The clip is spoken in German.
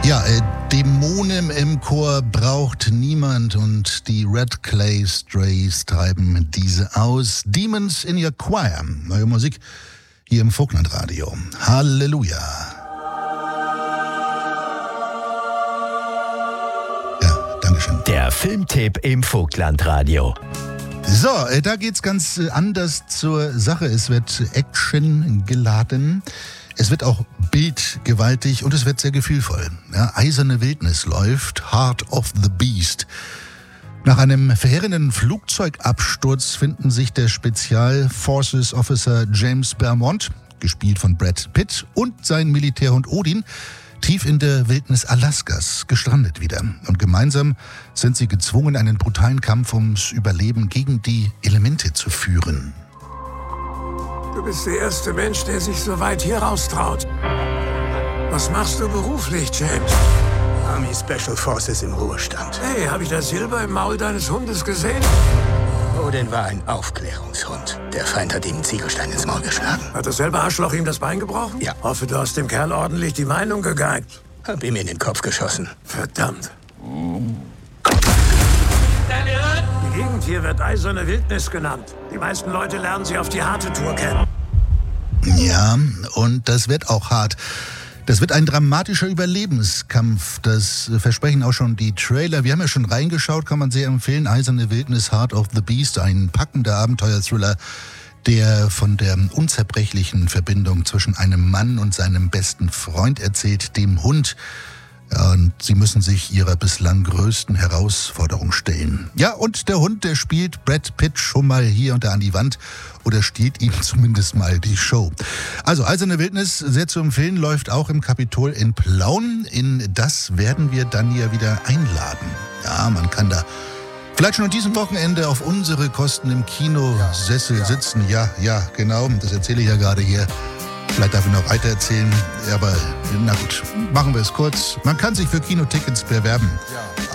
Ja, Dämonen im Chor braucht niemand und die Red Clay Strays treiben diese aus. Demons in your choir. Neue Musik hier im Vogtlandradio. Halleluja. Ja, Dankeschön. Der Filmtipp im Vogtlandradio. So, da geht's ganz anders zur Sache. Es wird Action geladen. Es wird auch bildgewaltig und es wird sehr gefühlvoll. Ja, Eiserne Wildnis läuft, Heart of the Beast. Nach einem verheerenden Flugzeugabsturz finden sich der Special Forces Officer James Beaumont, gespielt von Brad Pitt, und sein Militärhund Odin tief in der Wildnis Alaskas, gestrandet wieder. Und gemeinsam sind sie gezwungen, einen brutalen Kampf ums Überleben gegen die Elemente zu führen. Du bist der erste Mensch, der sich so weit hier raustraut. Was machst du beruflich, James? Army Special Forces im Ruhestand. Hey, habe ich das Silber im Maul deines Hundes gesehen? Odin war ein Aufklärungshund. Der Feind hat ihm einen Ziegelstein ins Maul geschlagen. Hat dasselbe Arschloch ihm das Bein gebrochen? Ja. Hoffe, du hast dem Kerl ordentlich die Meinung gegeigt. Hab ihm in den Kopf geschossen. Verdammt. Die Gegend hier wird Eiserne Wildnis genannt. Die meisten Leute lernen sie auf die harte Tour kennen. Ja, und das wird auch hart. Das wird ein dramatischer Überlebenskampf. Das versprechen auch schon die Trailer. Wir haben ja schon reingeschaut, kann man sehr empfehlen. Eiserne Wildnis, Heart of the Beast, ein packender Abenteuerthriller, der von der unzerbrechlichen Verbindung zwischen einem Mann und seinem besten Freund erzählt, dem Hund. Ja, und sie müssen sich ihrer bislang größten Herausforderung stellen. Ja, und der Hund, der spielt Brad Pitt schon mal hier und da an die Wand oder stiehlt ihm zumindest mal die Show. Also Eiserne Wildnis, sehr zu empfehlen, läuft auch im Kapitol in Plauen. In das werden wir dann ja wieder einladen. Ja, man kann da vielleicht schon an diesem Wochenende auf unsere Kosten im Kinosessel sitzen. Ja, genau, das erzähle ich ja gerade hier. Vielleicht darf ich noch weiter erzählen, aber na gut, machen wir es kurz. Man kann sich für Kinotickets bewerben